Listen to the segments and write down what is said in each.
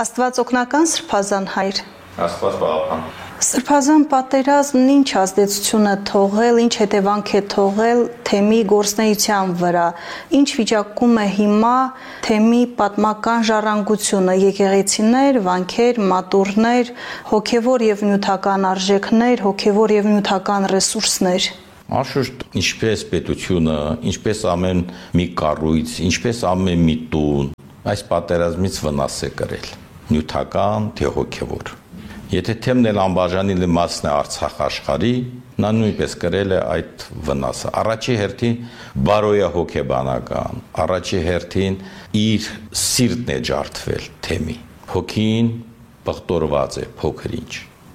Աստված օգնական Սրբազան հայր։ Աստված պահապան։ Սրբազան պատերազմն ինչ ազդեցություն է թողել, ինչ հետևանք է թողել թեմի գործնեության վրա, ինչ վիճակում է հիմա թեմի պատմական ժառանգությունը, եկեղեցիներ, վանքեր, մատուռներ, հոգևոր եւ նյութական արժեքներ, հոգևոր եւ նյութական ռեսուրսներ։ Անշուշտ, ինչպես պետությունը, ինչպես ամեն մի կառույց, ինչպես ամեն մի տուն, այս պատերազմից վնաս է կրել, նյութական, թե հոգևոր։ Եթե թեմն էլ անբաժանելի մասն է Արցախ աշխարհի, նա նույնպես կրել է այդ վնասը։ Առաջի հերթին բարոյա հոգեբանական, առաջի հերթին իր սիրտն է ջարդվել թեմի։ Հոգին պղտորված է փոքր-ինչ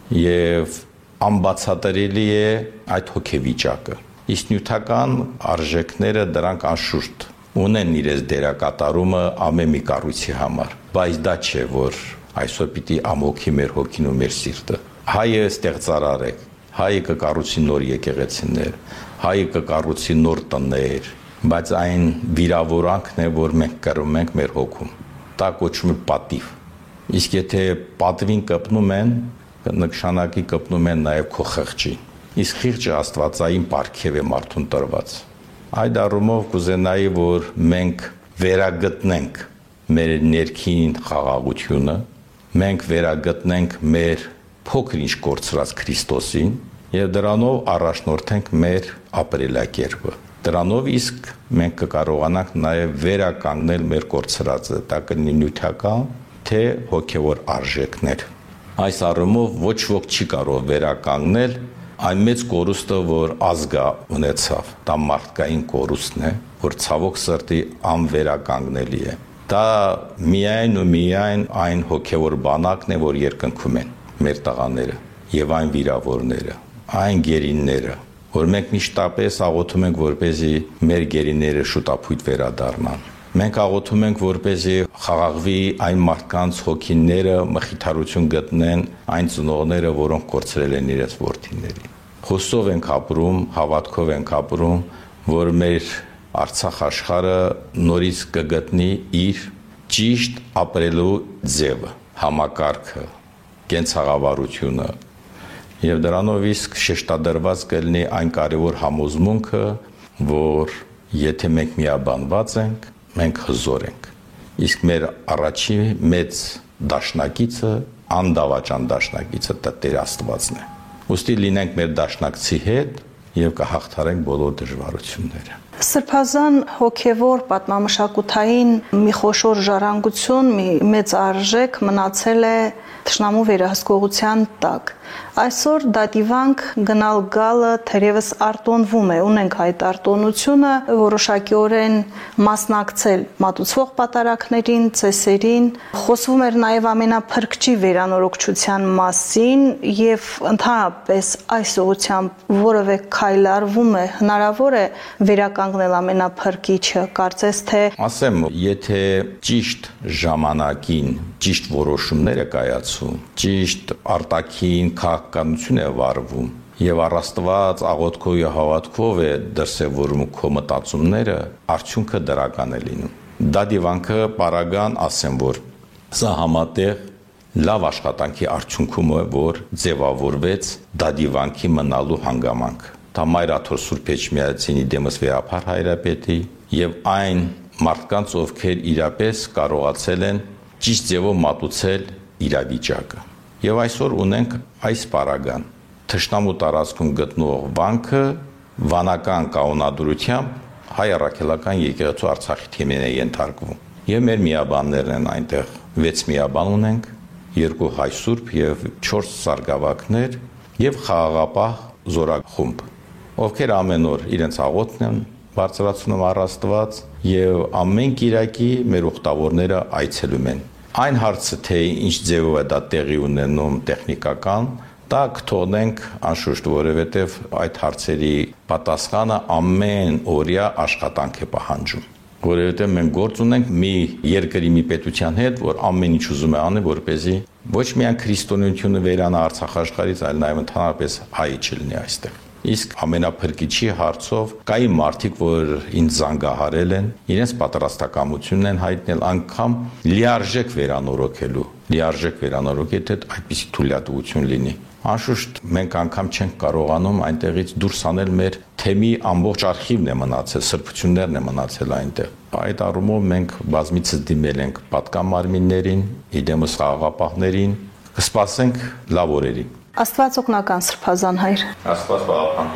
եւ անբացատրելի է այդ հոգեվիճակը։ Իսկ նյութական արժեքները դրանք անշուշտ ունեն իրենց դերակատարումը ամեն մի կառույցի համար, բայց դա չէ, որ այսօր պիտի ամոքի մեր հոգին ու մեր սիրտը։ Հայը ստեղծարար է, հայը կկառուցի նոր եկեղեցիներ, հայը կկառուցի նոր տներ, բայց այն վիրավորանքն է, որ մենք կրում ենք մեր հոգում։ Դա կոչվում է պատիվ։ Իսկ եթե պատվին կպնում են, նշանակի կպնում են նաև քո խղճին։ Իսկ խիղճը աստվածային պարգև է մարդուն տրված։ Այդ առումով կուզենայի, որ մենք վերագտնենք մեր ներքին խաղաղությունը, մենք վերագտնենք մեր փոքր-ինչ կորցրած Քրիստոսին եւ դրանով առաջնորդենք մեր ապրելակերպը։ Դրանով իսկ մենք կկարողանանք նաեւ վերականգնել մեր կորցրածը, դա կլինի նյութական թե հոգեվոր արժեքներ։ Այս առումով ոչ ոք չի կարող վերականգնել այն մեծ կորուստը, որ ազգը ունեցավ, դա մարդկային կորուստն է, որ ցավոք սրտի անվերականգնելի է։ Դա միայն ու միայն այն հոգևոր բանակն է, որ երկնքում են մեր տղաները եւ այն վիրավորները, այն գերինները, որ մենք միշտապես աղոթում ենք, որպեսզի մեր գերիները շուտապույտ վերադառնան։ Մենք աղոթում ենք, որպեսզի խաղաղվի այն մարդկանց հոգիները, մխիթարություն գտնեն այն ծնողները, որոնք կորցրել են իրենց որդիներին։ Խոսով ենք ապրում, հավատքով ենք ապրում, որ մեր Արցախ աշխարհը նորից կգտնի իր ճիշտ ապրելու ձևը, համակարգը, կենցաղավարությունը եւ դրանով իսկ շեշտադրված կլինի այն կարևոր համոզմունքը, որ եթե մենք միաբանված ենք, մենք հզոր ենք։ Իսկ մեր առաջի մեծ դաշնակիցը, անդավաճան դաշնակիցը Տեր Աստվածն է։ Ուստի լինենք մեր դաշնակցի հետ եւ կհաղթարենք բոլոր դժվարությունները։ Սրբազան հոգևոր պատմամշակութային մի խոշոր ժառանգություն, մի մեծ արժեք մնացել է թշնամու վերահսկողության տակ։ Այսօր դա դիվանք գնալ գալը թերևս արտոնվում է, ունենք այդ արտոնությունը, որոշակիորեն մասնակցել մատուցվող պատարակներին, ծեսերին, խոսվում էր նաև ամենափրկչի վերանորոգչության մասին եւ ընդհանրապես այս ուղղությամբ որևէ քայլ արվում է, հնարավոր է վերականգնել ամենափրկիչը, կարծես թե ասեմ, եթե ճիշտ ժամանակին ճիշտ որոշումներ է կայացում, ճիշտ արտաքին քաղաքականություն է վարվում եւ առաստված աղոթքով եւ հավատքով է դրսեւորում քո մտածումները, արդյունքը դրական է լինում։ Դա դիվանքը պարագան ասեմ, որ սա համատեղ լավ աշխատանքի արդյունքում է, որ ձևավորվեց դա դիվանքի մնալու հանգամանք։ Դա Մայրաթոր Սուրբ Էջմիածինի Դեմս Վեհափար հայրապետի եւ այն մարդկանց, ովքեր իրապես կարողացել են ճիշտ ձևով մատուցել իրավիճակը։ Եվ այսօր ունենք այս պարագան թշնամու տարածքում գտնող վանքը վանական կանոնադրությամբ հայ առաքելական եկեղեցու Արցախի թեմին է ենթարկվում։ Եվ մեր միաբաններն են այնտեղ 6 միաբան ունենք, 2 հայ սուրբ եւ 4 սարգսակներ եւ խաղաղապահ զորախումբ, ովքեր ամեն օր իրենց աղոթն են բարձրացնում առ Աստված եւ ամեն կիրակի մեր ուխտավորները այցելում են։ Այն հարցը, թե ինչ ձևով է դա տեղի ունենում տեխնիկական, դա կթողնենք անշուշտ, որովհետև այդ հարցերի պատասխանը ամեն օրյա աշխատանք է պահանջում։ Որովհետև մենք գործ ունենք մի երկրի մի պետության հետ, որ ամեն ինչ ուզում է անի, որպեսզի ոչ միայն քրիստոնեությունը վերանա Արցախ աշխարհից, այլ նաև ընդհանրապես հայը չլինի այստեղ։ Իսկ ամենափրկիչի հարցով կային մարդիկ, որ ինձ զանգահարել են, իրենց պատրաստակամությունն են հայտնել անգամ լիարժեք վերանորոգելու, եթե այդպիսի թույլատվություն լինի։ Անշուշտ մենք անգամ չենք կարողանում այնտեղից դուրս անել մեր թեմի ամբողջ արխիվն է մնացել, սրբություններն է մնացել այնտեղ։ Այդ առումով մենք բազմիցս դիմել ենք պատկամարմիններին, իդեմս խաղաղապահներին, կսպասենք լավ օրերի։ Աստված օգնական Սրբազան հայր։ Աստված պահապան։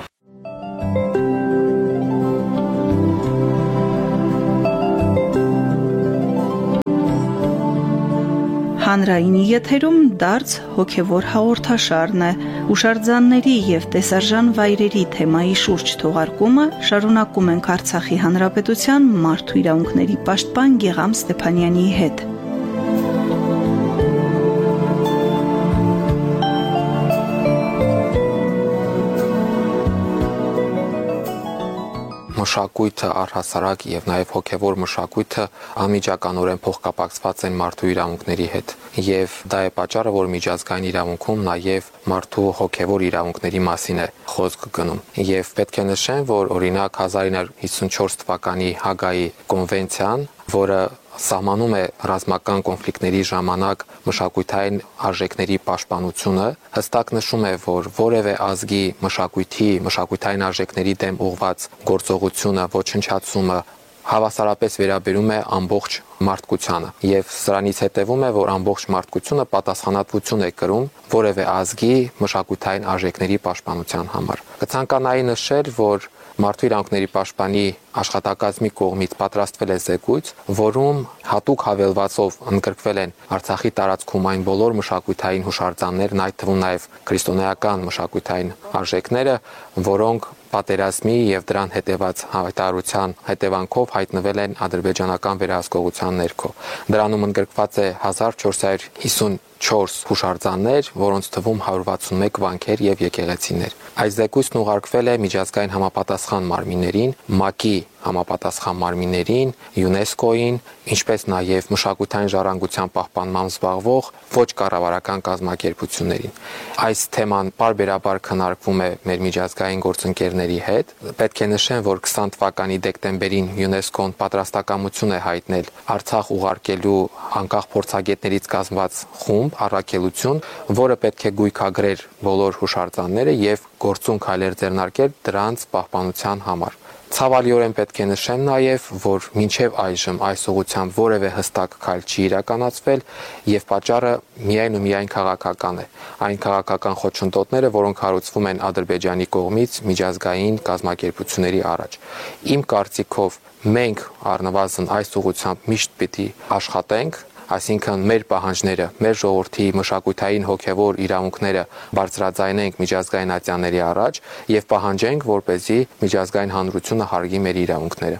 Հանրայինի եթերում դարձ հոգևոր հաղորդաշարն է։ Հուշարձանների եւ տեսարժան վայրերի թեմայի շուրջ թողարկումը շարունակում ենք Արցախի Հանրապետության մարդու իրավունքների պաշտպան Գեգամ Ստեփանյանի հետ։ Մշակույթը առհասարակ եւ նաեւ հոգեվոր մշակույթը անմիջականորեն փոխկապակցված են մարդու իրավունքների հետ եւ դա է պատճառը որ միջազգային իրավունքում նաեւ մարդու հոգեվոր իրավունքների մասին է խոսք գնում եւ պետք է նշեմ որ օրինակ 1954 թվականի Հագայի կոնվենցիան որը սահմանում է ռազմական կոնֆլիկտների ժամանակ մշակութային արժեքների պաշտպանությունը հստակ նշում է որ որևէ ազգի մշակութային արժեքների դեմ ուղղված գործողությունը ոչնչացումը հավասարապես վերաբերում է ամբողջ մարդկությանը եւ սրանից հետեւում է որ ամբողջ մարդկությունը պատասխանատվություն է կրում որևէ ազգի մշակութային արժեքների պաշտպանության համար կցանկանայի նշել որ Մարդու իրավունքների պաշտպանի աշխատակազմի կողմից պատրաստվել է զեկույց, որում հատուկ հավելվածով ընդգրկվել են Արցախի տարածքում այն բոլոր մշակութային հուշարձաններն, այդ թվում նաև քրիստոնեական մշակութային արժեքները, որոնք պատերազմի եւ դրան հետեւած հայտարարության հետևանքով հայտնվել են ադրբեջանական վերահսկողության ներքո։ Դրանում ընդգրկված է 1454 հուշարձաններ, որոնց թվում 161 վանքեր եւ եկեղեցիներ։ Այս զեկույցն ուղարկվել է միջազգային համապատասխան մարմիններին, ՄԱԿ-ի համապատասխան մարմիններին, ՅՈՒՆԵՍԿՕ-ին, ինչպես նաև մշակութային ժառանգության պահպանմամբ զբաղվող ոչ կառավարական կազմակերպություններին։ Այս թեման պարբերաբար քննարկվում է մեր միջազգային գործընկերների հետ։ Պետք է նշեմ, որ 20 թվականի դեկտեմբերին ՅՈՒՆԵՍԿՕ-ն պատրաստակամություն է հայտնել Արցախ ուղարկելու անկախ փորձագետներից կազմված խումբ, առաքելություն, որը պետք է գույքագրեր բոլոր հուշարձանները եւ գործուն քայլեր ձեռնարկել դրանց պահպանության համար։ Ցավալիորեն պետք է նշեմ նաև, որ մինչև այժմ այս ուղղությամբ որևէ հստակ քայլ չի իրականացվել եւ պատճառը միայն ու միայն քաղաքական է։ Այն քաղաքական խոչընդոտները, որոնք հարուցվում են Ադրբեջանի կողմից միջազգային կազմակերպությունների առաջ։ Իմ կարծիքով մենք առնվազն այս ուղղությամբ միշտ պիտի աշխատենք, այսինքն մեր պահանջները, մեր ժողովրդի մշակութային հոգևոր իրավունքները բարձրաձայնենք միջազգային ատյանների առաջ եւ պահանջենք, որպեսզի միջազգային հանրությունը հարգի մեր իրավունքները։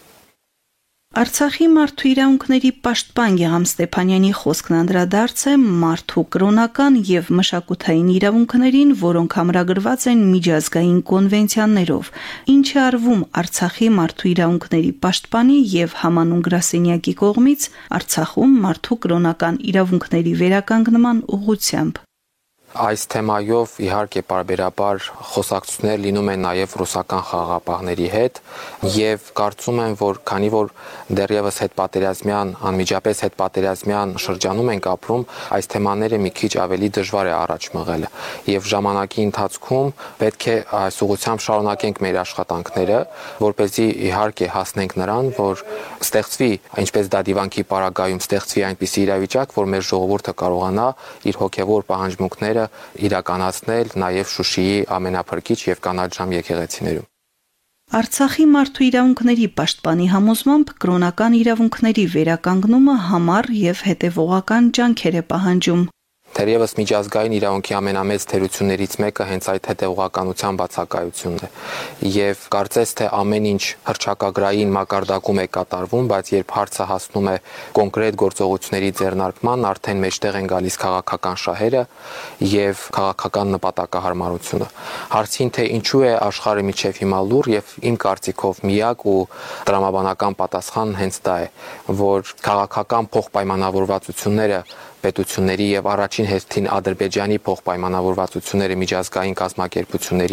Արցախի մարդու իրավունքների պաշտպան Գեգամ Ստեփանյանի խոսքն անդրադարձ է մարդու կրոնական եւ մշակութային իրավունքներին, որոնք ամրագրված են միջազգային կոնվենցիաներով, ինչ է արվում Արցախի մարդու իրավունքների պաշտպանի եւ համանուն գրասենյակի կողմից Արցախում մարդու կրոնական իրավունքների վերականգնման ուղղությամբ։ Այս թեմայով իհարկե պարբերաբար խոսակցություններ լինում են նաև ռուսական խաղաղապահների հետ եւ կարծում եմ, որ քանի որ դեռևս հետպատերազմյան, անմիջապես հետպատերազմյան շրջանում ենք ապրում, այս թեմաները մի քիչ ավելի դժվար է առաջ մղելը եւ ժամանակի ընթացքում պետք է այս ուղղությամբ շարունակենք մեր աշխատանքները, որպեսզի իհարկե հասնենք նրան, որ ստեղծվի, ինչպես դադիվանքի պարագայում ստեղծվի այնպիսի իրավիճակ, որ մեր ժողովուրդը կարողանա իր հոգեվոր պահանջմունքները իրականացնել նաև Շուշիի ամենափրկիչ եւ կանաչ ժամ եկեղեցիներում։ Արցախի մարդու իրավունքների պաշտպանի համոզմամբ կրոնական իրավունքների վերականգնումը համառ եւ հետեւողական ջանքեր է պահանջում։ Թերևս միջազգային իրավունքի ամենամեծ թերություններից մեկը հենց այդ հետևողականության բացակայությունն է։ Եվ կարծես թե ամեն ինչ հռչակագրային մակարդակում է կատարվում, բայց երբ հարցը հասնում է կոնկրետ գործողությունների ձեռնարկման, արդեն մեջտեղ են գալիս քաղաքական շահերը եւ քաղաքական նպատակահարմարությունը։ Հարցին թե ինչու է աշխարհը միջև հիմա լուր եւ իմ կարծիքով միակ ու տրամաբանական պատասխանն հենց դա է, որ քաղաքական փոխպայմանավորվածությունները պետությունների եւ առաջին հերթին Ադրբեջանի փոխպայմանավորվածությունները միջազգային կազմակերպությունների հետ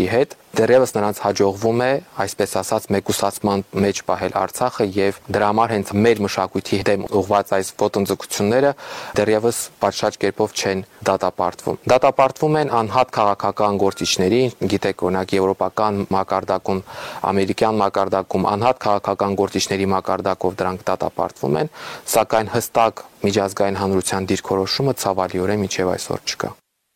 դեռևս նրանց հաջողվում է, այսպես ասած, մեկուսացման մեջ պահել Արցախը եւ դրա համար հենց մեր մշակույթի դեմ ուղղված այս ոտնձգությունները դեռևս պատշաճ կերպով չեն դատապարտվում։ Դատապարտվում են անհատ քաղաքական գործիչների, գիտեք, օրինակ եվրոպական մակարդակում, ամերիկյան մակարդակում անհատ քաղաքական գործիչների մակարդակով դրանք դատապարտվում են, սակայն հստակ միջազգային հանրության դիրքորոշումը ցավալիորեն մինչև այսօր չկա։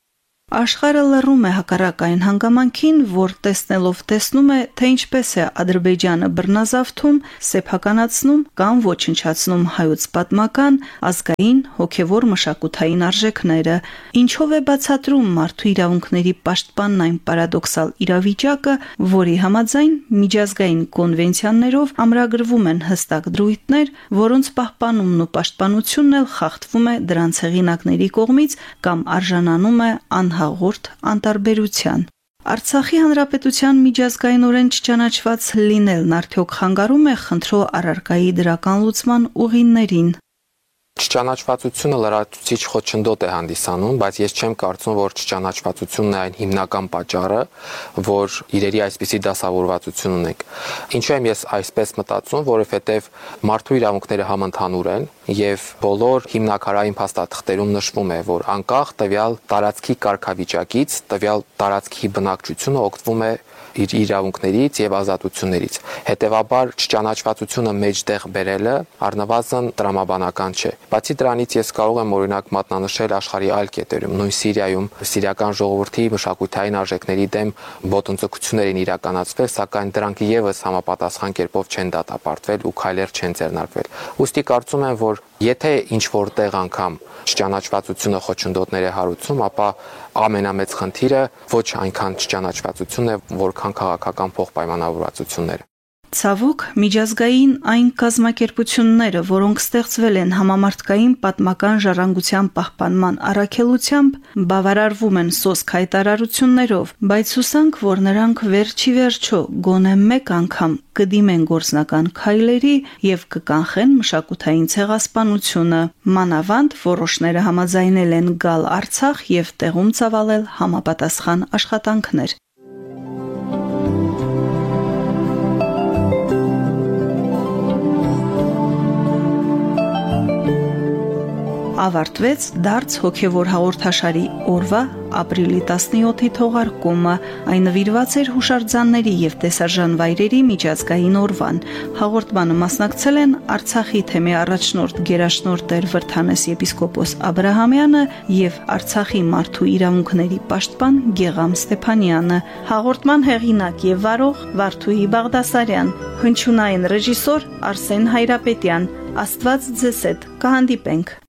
Աշխարհը լռում է հակառակային հանգամանքին, որ տեսնելով տեսնում է, թե ինչպես է Ադրբեջանը բռնազավթում, սեփականացնում կամ ոչնչացնում հայոց պատմական, ազգային, հոգևոր մշակութային արժեքները, ինչով է բացատրում մարդու իրավունքների պաշտպանն այն պարադոքսալ իրավիճակը, որի համաձայն միջազգային կոնվենցիաներով ամրագրվում են հստակ դրույթներ, որոնց պահպանումն ու պաշտպանությունն էլ խախտվում է դրանց հեղինակների կողմից կամ արժանանում է հաղորդ անտարբերության։ Արցախի հանրապետության միջազգայինորեն չճանաչված լինելն արդյոք խանգարում է խնդրո առարկայի դրական լուծման ուղիներին։ Չճանաչվածությունը լրացուցիչ խոչընդոտ է հանդիսանում, բայց ես չեմ կարծում, որ չճանաչվածությունն է այն հիմնական պատճառը, որ իրերի այսպիսի դասավորվածություն ունենք։ Ինչու եմ ես այսպես մտածում, որովհետև մարդու իրավունքները համընդհանուր են եւ բոլոր հիմնաքարային փաստաթղթերում նշվում է, որ անկախ տվյալ տարածքի կարգավիճակից, տվյալ տարածքի բնակչությունը օգտվում է իր իրավունքներից եւ ազատություններից։ Հետևաբար չճանաչվածությունը մեջտեղ բերելը առնվազն տրամաբանական չէ։ Բացի դրանից ես կարող եմ օրինակ մատնանշել աշխարհի այլ կետերում, նույն Սիրիայում սիրիական ժողովրդի մշակութային արժեքների դեմ ոտնձգություններ են իրականացվել, սակայն դրանք եւս համապատասխան կերպով չեն դատապարտվել ու քայլեր չեն ձեռնարկվել։ Ուստի կարծում եմ, որ եթե ինչ որտեղ անգամ չճանաչվածությունը խոչընդոտներ է հարուցում, ապա ամենամեծ խնդիրը ոչ այնքան չճանաչվածությունն է, որքան քաղաքական փոխպայմանավորվածությունները։ Ցավոք, միջազգային այն կազմակերպությունները, որոնք ստեղծվել են համամարտկային պատմական ժառանգության պահպանման առաքելությամբ, բավարարվում են սոսկ հայտարարություններով, բայց հուսանք, որ նրանք վերջի վերջո գոնե մեկ անգամ կդիմեն գործնական քայլերի եւ կկանխեն մշակութային ցեղասպանությունը։ Մանավանդ որոշները համաձայնել են գալ Արցախ եւ տեղում ծավալել համապատասխան աշխատանքներ։ Ավարտվեց դարձ հոգևոր հաղորդաշարի օրվա ապրիլի 17-ի թողարկումը, այն նվիրված էր հուշարձանների եւ տեսարժան վայրերի միջազգային օրվան։ Հաղորդմանը մասնակցել են Արցախի թեմի առաջնորդ գերաշնորհ Տեր Վրթանես եպիսկոպոս Աբրահամյանը եւ Արցախի մարդու իրավունքների պաշտպան Գեգամ Ստեփանյանը, հաղորդման հեղինակ եւ վարող Վարդուհի Բաղդասարյան, հնչյունային ռեժիսոր Արսեն Հայրապետյան։ Աստված ձեզ հետ, կհանդիպենք։